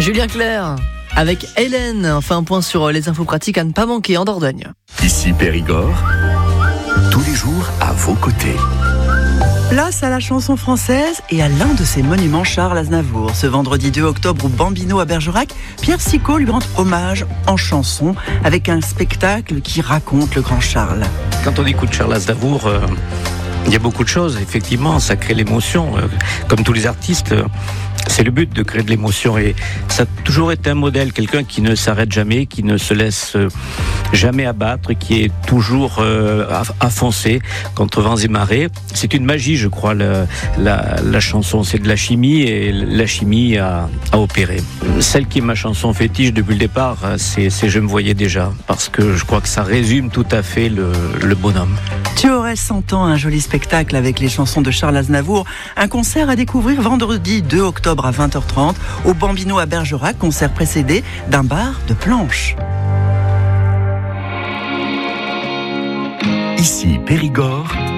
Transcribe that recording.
Julien Clerc avec Hélène. Enfin, un point sur les infos pratiques à ne pas manquer en Dordogne. Ici Périgord, tous les jours à vos côtés. Place à la chanson française et à l'un de ses monuments, Charles Aznavour. Ce vendredi 2 octobre au Bambino à Bergerac, Pierre Sicot lui rend hommage en chanson avec un spectacle qui raconte le grand Charles. Quand on écoute Charles Aznavour, il y a beaucoup de choses, effectivement, ça crée l'émotion. Comme tous les artistes, c'est le but de créer de l'émotion. Et ça a toujours été un modèle, quelqu'un qui ne s'arrête jamais, qui ne se laisse jamais abattre, qui est toujours à foncer contre vents et marées. C'est une magie, je crois, la chanson. C'est de la chimie et la chimie a opéré. Celle qui est ma chanson fétiche depuis le départ, c'est Je me voyais déjà, parce que je crois que ça résume tout à fait le bonhomme. Tu aurais 100 ans, un joli spectacle avec les chansons de Charles Aznavour. Un concert à découvrir vendredi 2 octobre à 20h30 au Bambino à Bergerac, concert précédé d'un bar de planches. Ici Périgord,